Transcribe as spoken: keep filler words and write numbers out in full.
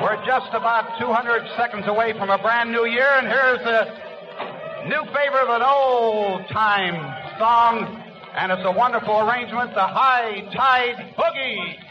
We're just about two hundred seconds away from a brand new year, and here's the new favorite of an old-time song, and it's a wonderful arrangement, the High Tide Boogie.